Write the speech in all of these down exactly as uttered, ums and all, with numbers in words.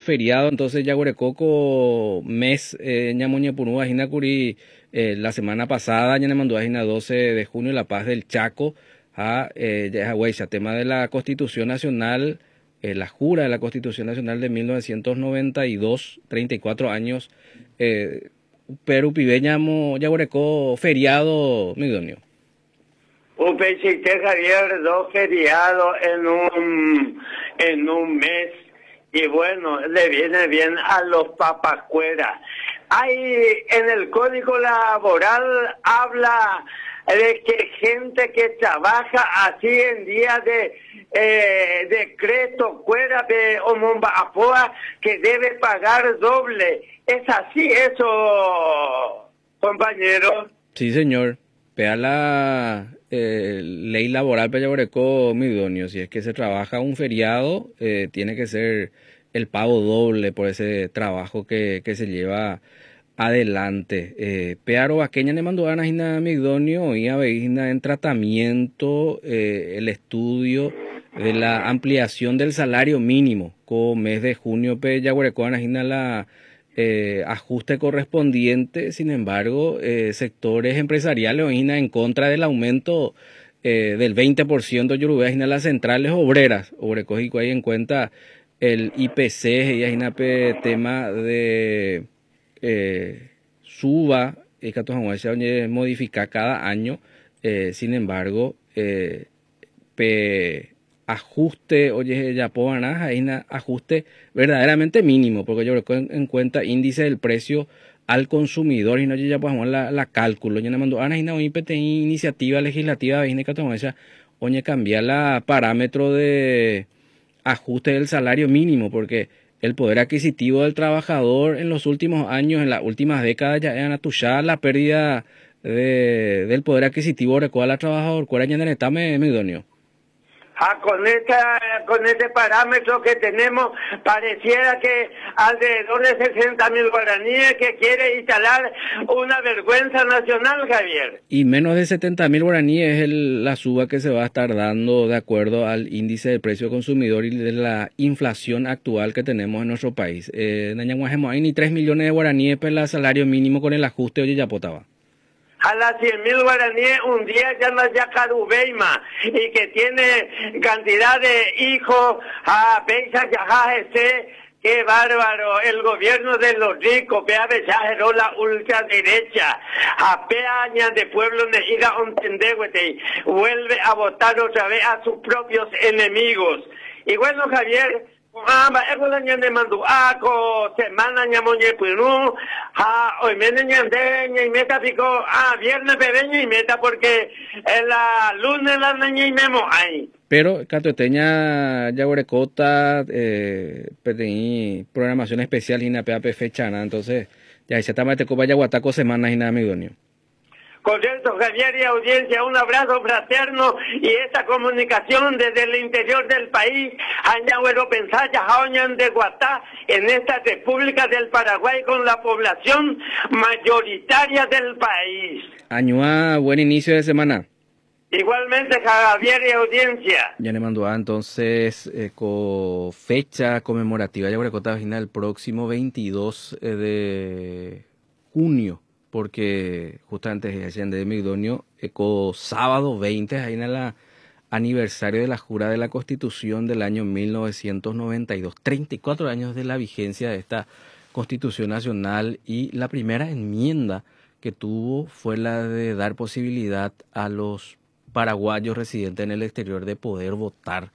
feriado, entonces Yaguarecoco mes eh, ñamoñe punúa jinacuri eh, la semana pasada ya le mandó a Gina doce de junio La Paz del Chaco a eh, ya, tema de la Constitución Nacional, eh, la jura de la Constitución Nacional de mil novecientos noventa y dos, treinta y cuatro años, eh, Perú Pibeñamo Yaguareco feriado Migdonio. Upechite Javier, dos feriados en un en un mes, y bueno, le viene bien a los papascueras. Hay en el Código Laboral habla de que gente que trabaja así en día de eh, decreto cuera de Omomba Apoa que debe pagar doble. ¿Es así eso, compañero? Sí, señor. Pea la eh, ley laboral para Yaguareco Migdonio. Si es que se trabaja un feriado, eh, tiene que ser el pago doble por ese trabajo que, que se lleva adelante. Eh, Pearo Vaqueña le mandó a Gina Migdonio y a Veigina en tratamiento eh, el estudio de la ampliación del salario mínimo. Con mes de junio, pe Yaguareco Gina la eh, ajuste correspondiente. Sin embargo, eh, sectores empresariales Gina en contra del aumento eh, del veinte por ciento Yorubea Gina las centrales obreras. Obrecojico ahí en cuenta el I P C y Gina pe tema de Eh, suba y que modifica cada año, eh, sin embargo, eh, pe, ajuste, oye, ya puedo ajuste verdaderamente mínimo, porque yo creo en, en cuenta índice del precio al consumidor y no ya podemos la, la cálculo. Yo le mando a una iniciativa legislativa, oye, cambiar la parámetro de ajuste del salario mínimo, porque el poder adquisitivo del trabajador en los últimos años, en las últimas décadas, ya han atuchado la pérdida de, del poder adquisitivo de cada trabajador. ¿Cuál es el estado Migdonio? Ah, con esta, con este parámetro que tenemos, pareciera que alrededor de sesenta mil guaraníes que quiere instalar una vergüenza nacional, Javier. Y menos de setenta mil guaraníes es el, la suba que se va a estar dando de acuerdo al índice de precio consumidor y de la inflación actual que tenemos en nuestro país. Eh, hay ni tres millones de guaraníes para el salario mínimo con el ajuste, oye, ya potaba. A las cien mil guaraníes un día ya no ya Carubeima y que tiene cantidad de hijos a Beisa Yajaje, qué bárbaro, el gobierno de los ricos, vea exageró la ultraderecha, a peaña de pueblo Nejida Ontendegüete, vuelve a votar otra vez a sus propios enemigos. Y bueno, Javier, ah, eso la ñande mandó, ah, co semana ñamoñe puinu, ah, hoy mene ñande ñe y meta pico, ah, viernes bebeño y meta porque en la lunes la ñe y memo ahí. Pero Catoteña Yaguarecota, eh, pedí programación especial y na P A P fecha, ¿no? Entonces, ya se está te copa Yaguataco semana y nada Migdonio. Correcto, Javier y audiencia, un abrazo fraterno y esta comunicación desde el interior del país, Añagüero Pensaya, Jaoñan de Guatá, en esta República del Paraguay con la población mayoritaria del país. Añua, buen inicio de semana. Igualmente, Javier y audiencia. Ya le mandó a entonces eh, con fecha conmemorativa Yaguarecota Vagina el próximo veintidós eh, de junio. Porque justamente de Migdonio, eco sábado veinte, ahí en el aniversario de la jura de la Constitución del año mil novecientos noventa y dos, treinta y cuatro años de la vigencia de esta Constitución Nacional, y la primera enmienda que tuvo fue la de dar posibilidad a los paraguayos residentes en el exterior de poder votar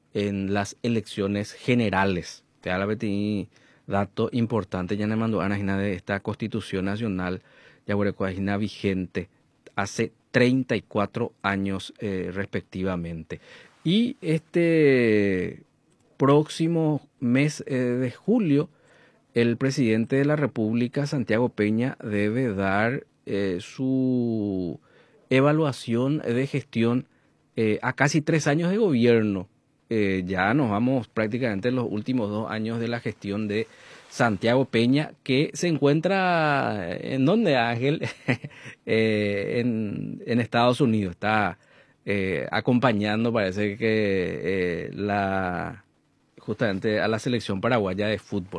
en las elecciones generales. Te habla Betty. Dato importante, ya le mandó a Ana de esta Constitución Nacional Yaguarecoajina vigente hace treinta y cuatro años eh, respectivamente. Y este próximo mes eh, de julio, el presidente de la República, Santiago Peña, debe dar eh, su evaluación de gestión eh, a casi tres años de gobierno. Eh, ya nos vamos prácticamente en los últimos dos años de la gestión de Santiago Peña, que se encuentra en donde Ángel eh, en, en Estados Unidos, está eh, acompañando, parece que eh, la justamente a la selección paraguaya de fútbol.